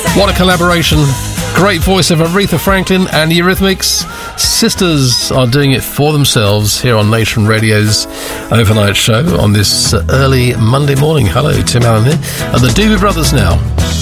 What a collaboration. Great voice of Aretha Franklin and the Eurythmics. Sisters are doing it for themselves here on Nation Radio's overnight show on this early Monday morning. Hello, Tim Allen here. And the Doobie Brothers now.